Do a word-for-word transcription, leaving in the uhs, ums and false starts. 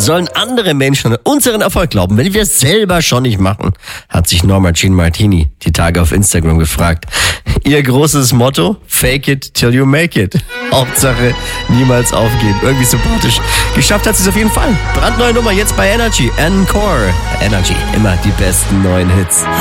sollen andere Menschen an unseren Erfolg glauben, wenn wir es selber schon nicht machen? Hat sich Norma Jean Martini die Tage auf Instagram gefragt. Ihr großes Motto? Fake it till you make it. Hauptsache niemals aufgeben. Irgendwie sympathisch. Geschafft hat sie es auf jeden Fall. Brandneue Nummer jetzt bei Energy. Encore. Energy. Immer die besten neuen Hits.